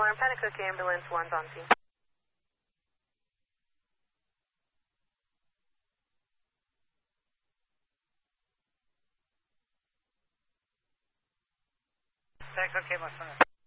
alarm, Panacook ambulance, 1's on scene. Panacook, my son.